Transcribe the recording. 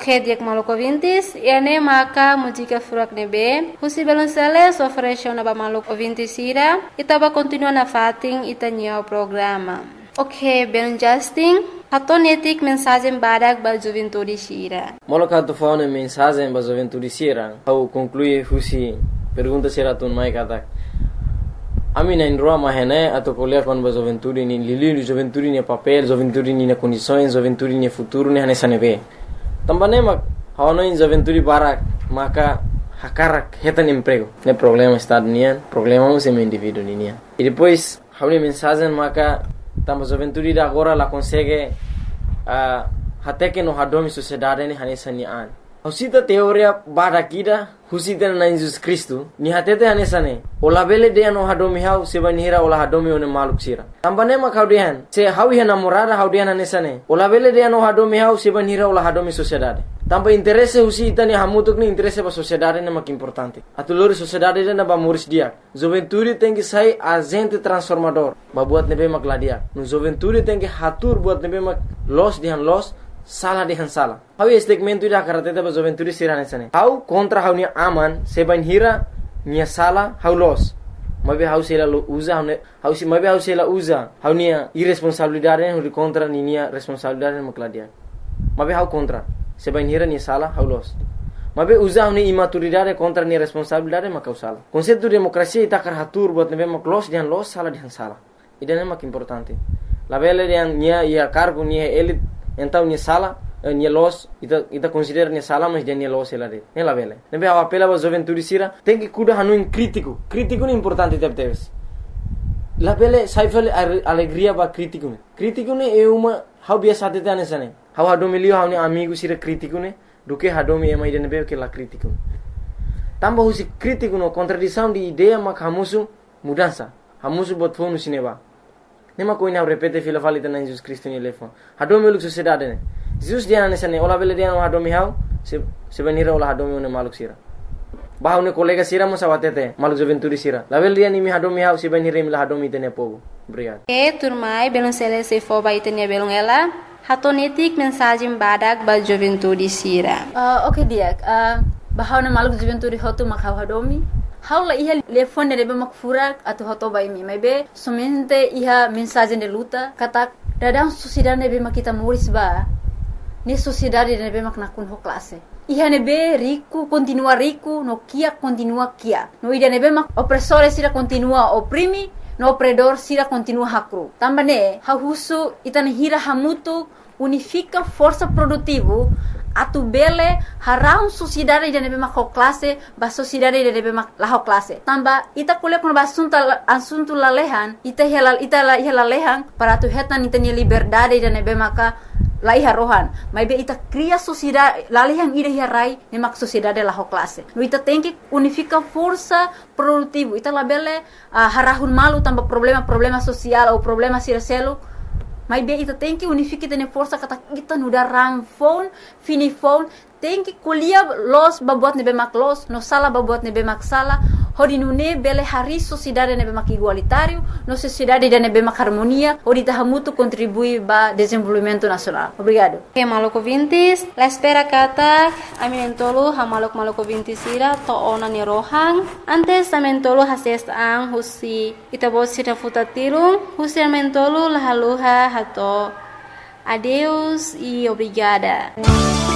Ok, diak maluco ouvintes, e ane maka música furak nebe, husi belonceles oferece na ba maluco ouvintes ira, itaba continua na fating itanya o programa. Ok, ben Justin, hatonetik mensagem badak ba juventude sira. Maluco tu fone mensagem ba juventude sira, au conclui husi pergunta sira tun mai katak. Ami na indroa mahene atau kuliah kon ba juventude ni lili juventude ni papel, juventude ni na condições, juventude ni futuro ni hane sanebe. Tambane mak hawano in juventude barak maka hakarak hetan emprego. Ne problema está nian, problema é um indivíduo nian. E depois hawni mensagem maka tamba juventude da agora la consegue hateke no hadomi sociedade ni hane sanian. Husita teoria barakida husita na Jesus Cristo ni hatete hanesane ola bele de no hadomi hau sebanira ola hadomi one maluk sira tambane ma kaudian se hawi hana morada haudian hanesane ola bele de no hadomi hau sebanira ola hadomi sociedade tamba interesse husita ni hamutuk ni interesse ba sociedade na mak importante atulori sociedade na ba moris dia juventude tem que sai agente transformador ba buat nebe mak ladia no juventude tem que hatur buat nebe mak los dihan los salah dengan salah. Hau segmento ida karateta ba juventude sirane sane. Hau kontra hau ni aman seban hira nia salah hau los. Mabe hau sela uza hau si mabe hau sela uza. Hau nia irresponsabilidade hu kontra ni nia responsabilidade makladia. Mabe hau kontra seban hira nia salah hau los. Mabe uza hau ni imaturidade kontra nia responsabilidade makau salah. Konseptu demokrasia ita karatur buat nebe maklos dian los salah dian salah. Idane mak importante. La bele dian nia ia cargo nia elit então ni sala ni los ita considera ni sala mas dia ni los ela de ela vele nebe a apela ba juventude sira tem que cuidar hanu in crítico ni importante teves la vele sai vele alegria ba crítico ni é uma hau biasa te tane sane hau hado milio hau ni amigo sira crítico ni do que hado mi ema ide nebe que la crítico tamba husi crítico no contradição de ideia mak hamusu mudança hamusu bot fonu sineba nema ko ina repete fila falita na Jesus Cristo ni lefon hadomi luk sociedade ne Jesus dia na sane ola bele dia no hadomi hau se benira ola hadomi ne maluk sira bahau ne kolega sira mo sawatete maluk juventude sira la bele dia ni mi hadomi hau se benira mi la hadomi tene pogo obrigado turmai belon sele se fo ba itenia belon ela hatonetik mensagem badak ba juventude sira. Ok dia bahau na maluk juventude hotu makau hadomi haula iha telefone rebe mak furak atau hoto bai mi maybe somente iha mensagem de luta kata dadang sociedade nebe mak kita moris ba ni sociedade nebe mak nakun ho classe iha nebe rico continua rico no kia continua kia no ida nebe mak opressore sira continua oprimi no opredor sira continua hakru tambane hahusu itane hira hamutu unifica força produtivo atu bele harau sociedade de nebe mak classe ba sociedade de nebe mak la classe tamba ita kuliah kun asunto lalehan ita lalehan para tu hetan ita ni liberdade de nebe maka la iha rohan mai be ita cria sociedade lalehan ida rai ne mak sociedade la classe no ita tem que unifica força produtivo ita la bele harahun malu tamba problema social ou problema siraselo mas bem, ita tem que unificar tene força kata kita nuda rang phone, fini phone, tem que kuliah los babuat nebe mak los, no sala babuat nebe mak sala, hodi nune bele hari sociedade nebe mak igualitário, no sociedade de nebe mak harmonia, hodi tahamutu contribui ba desenvolvimento nacional. Obrigado. Ok, maluco vintis, la espera kata, aminentolo ha maluco vintis ira to ona ni rohang, antes amentolo hases ang husi itabos sira futatirung, husi amentolo lahaluha hato. Adeus e obrigada.